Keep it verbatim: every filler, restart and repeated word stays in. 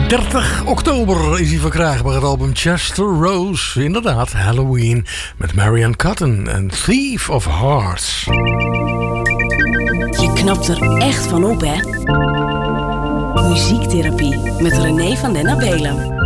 dertig oktober is hij verkrijgbaar, het album Chester Rose. Inderdaad, Halloween met Marianne Cotton en Thief of Hearts. Je knapt er echt van op, hè? Muziektherapie met René van den Abelen.